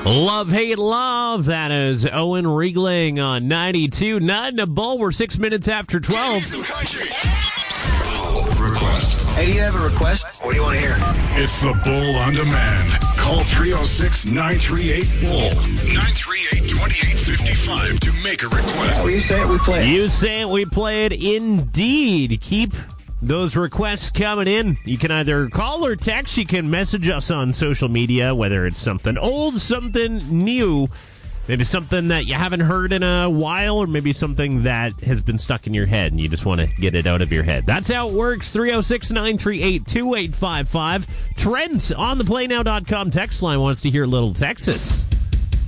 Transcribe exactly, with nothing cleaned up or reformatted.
Love, hate, love. That is Owen Riegling on ninety-two point nine The Bull. We're six minutes after twelve. Request. Hey, do you have a request? What do you want to hear? It's the Bull on Demand. Call three oh six, nine three eight, B U L L. nine three eight, two eight five five to make a request. Oh, you say it, we play it. You say it, we play it. Indeed. Keep those requests coming in. You can either call or text. You can message us on social media, whether it's something old, something new, maybe something that you haven't heard in a while, or maybe something that has been stuck in your head and you just want to get it out of your head. That's how it works. three oh six, nine three eight, two eight five five. Trent on the play now dot com text line wants to hear Little Texas.